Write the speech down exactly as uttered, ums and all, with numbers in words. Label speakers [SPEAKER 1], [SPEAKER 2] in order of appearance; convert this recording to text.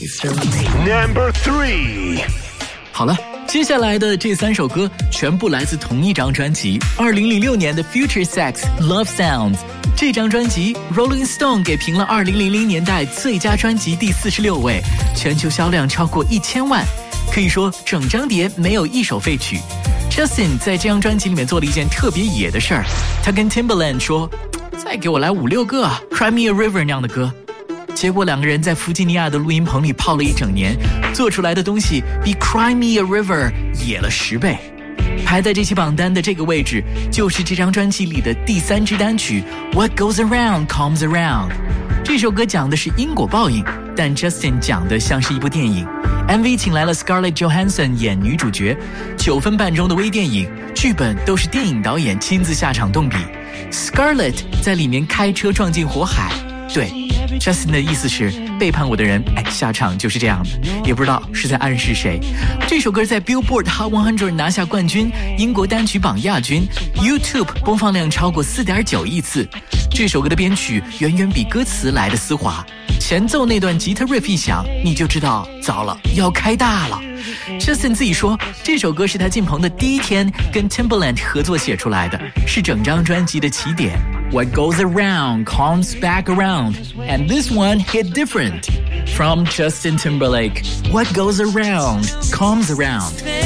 [SPEAKER 1] Number three。
[SPEAKER 2] 好了，接下来的这三首歌全部来自同一张专辑，二零零六年的 Future Sex Love Sounds。这张专辑 Rolling Stone 给评了二零零零年代最佳专辑第四十六位，全球销量超过一千万，可以说整张碟没有一首废曲。Justin 在这张专辑里面做了一件特别野的事儿，他跟 Timbaland 说，再给我来五六个 Cry Me a River 那样的歌。结果两个人在弗吉尼亚的录音棚里泡了一整年，做出来的东西比 Cry Me a River 野了十倍。排在这期榜单的这个位置，就是这张专辑里的第三支单曲 What Goes Around Comes Around。 这首歌讲的是因果报应，但 Justin 讲的像是一部电影。 M V 请来了 Scarlett Johansson 演女主角，九分半钟的微电影，剧本都是电影导演亲自下场动笔。 Scarlett 在里面开车撞进火海，对Justin 的意思是背叛我的人，哎，下场就是这样的，也不知道是在暗示谁。这首歌在 Billboard Hot 一百拿下冠军，英国单曲榜亚军， YouTube 播放量超过 四点九亿次。这首歌的编曲远远比歌词来的丝滑，前奏那段吉他 riff 一响，你就知道糟了，要开大了。Justin 自己说，这首歌是他进棚的第一天跟 Timbaland 合作写出来的，是整张专辑的起点。What goes around comes back around, and this one hit different. From Justin Timberlake, What goes around comes around.